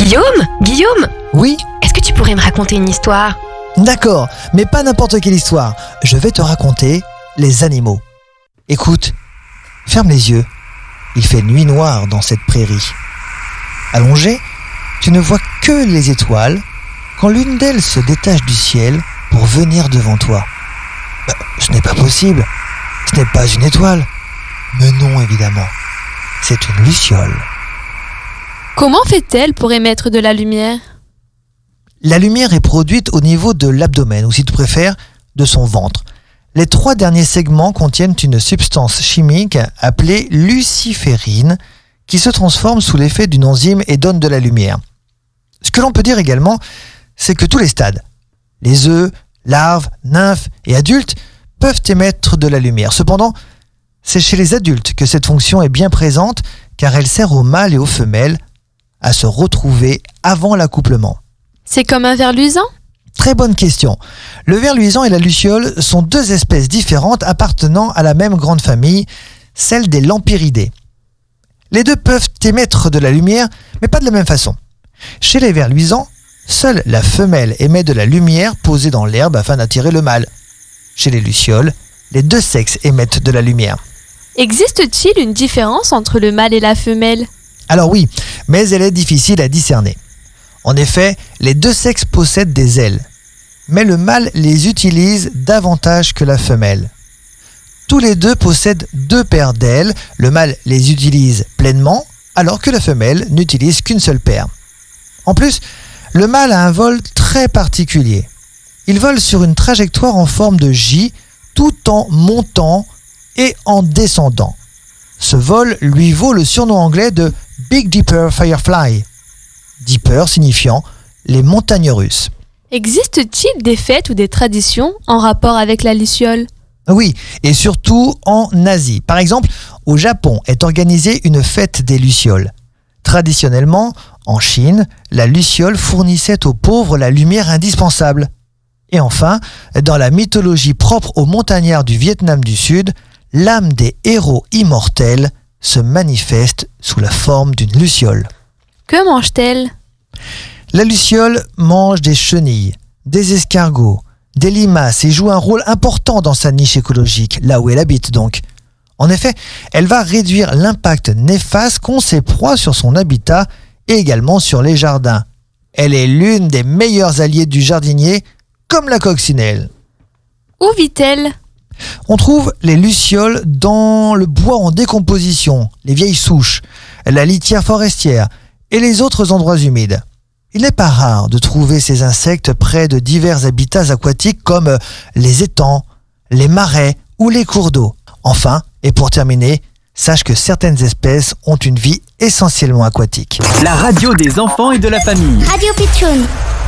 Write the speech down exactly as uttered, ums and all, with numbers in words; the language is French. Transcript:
Guillaume Guillaume Oui, Est-ce que tu pourrais me raconter une histoire? d'accord, mais pas n'importe quelle histoire. Je vais te raconter les animaux. Écoute, ferme les yeux. Il fait nuit noire dans cette prairie. Allongé, tu ne vois que les étoiles quand l'une d'elles se détache du ciel pour venir devant toi. Euh, ce n'est pas possible. Ce n'est pas une étoile. Mais non, évidemment. C'est une luciole. Comment fait-elle pour émettre de la lumière? La lumière est produite au niveau de l'abdomen, ou si tu préfères, de son ventre. Les trois derniers segments contiennent une substance chimique appelée luciférine qui se transforme sous l'effet d'une enzyme et donne de la lumière. Ce que l'on peut dire également, c'est que tous les stades, les œufs, larves, nymphes et adultes, peuvent émettre de la lumière. Cependant, c'est chez les adultes que cette fonction est bien présente car elle sert aux mâles et aux femelles à se retrouver avant l'accouplement. C'est comme un ver luisant? Très bonne question. Le ver luisant et la luciole sont deux espèces différentes appartenant à la même grande famille, celle des lampiridés. Les deux peuvent émettre de la lumière, mais pas de la même façon. Chez les vers luisants, seule la femelle émet de la lumière posée dans l'herbe afin d'attirer le mâle. Chez les lucioles, les deux sexes émettent de la lumière. Existe-t-il une différence entre le mâle et la femelle? Alors oui, mais elle est difficile à discerner. En effet, les deux sexes possèdent des ailes, mais le mâle les utilise davantage que la femelle. Tous les deux possèdent deux paires d'ailes, le mâle les utilise pleinement, alors que la femelle n'utilise qu'une seule paire. En plus, le mâle a un vol très particulier. Il vole sur une trajectoire en forme de J, tout en montant et en descendant. Ce vol lui vaut le surnom anglais de Big Dipper Firefly. Dipper signifiant les montagnes russes. Existe-t-il des fêtes ou des traditions en rapport avec la luciole? Oui, et surtout en Asie. Par exemple, au Japon est organisée une fête des lucioles. Traditionnellement, en Chine, la luciole fournissait aux pauvres la lumière indispensable. Et enfin, dans la mythologie propre aux montagnards du Vietnam du Sud, l'âme des héros immortels se manifeste sous la forme d'une luciole. Que mange-t-elle? La luciole mange des chenilles, des escargots, des limaces et joue un rôle important dans sa niche écologique, là où elle habite donc. En effet, elle va réduire l'impact néfaste qu'ont ses proies sur son habitat et également sur les jardins. Elle est l'une des meilleures alliées du jardinier, comme la coccinelle. Où vit-elle? On trouve les lucioles dans le bois en décomposition, les vieilles souches, la litière forestière et les autres endroits humides. Il n'est pas rare de trouver ces insectes près de divers habitats aquatiques comme les étangs, les marais ou les cours d'eau. Enfin, et pour terminer, sache que certaines espèces ont une vie essentiellement aquatique. La radio des enfants et de la famille. Radio Pitchoun.